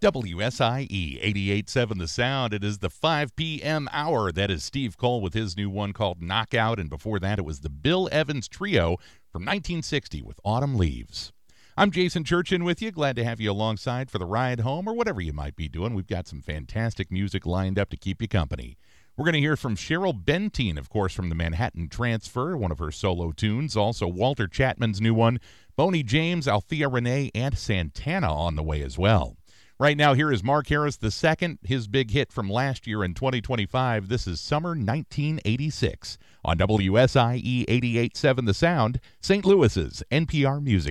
WSIE 88.7 The Sound. It is the 5 p.m. hour. That is Steve Cole with his new one called Knockout. And before that, it was the Bill Evans Trio from 1960 with Autumn Leaves. I'm Jason Churchin with you. Glad to have you alongside for the ride home or whatever you might be doing. We've got some fantastic music lined up to keep you company. We're going to hear from Cheryl Benteen, of course, from the Manhattan Transfer, one of her solo tunes. Also, Walter Chapman's new one, Boney James, Althea Renee, and Santana on the way as well. Right now, here is Mark Harris II, his big hit from last year in 2025. This is Summer 1986 on WSIE 88.7 The Sound, St. Louis's NPR Music.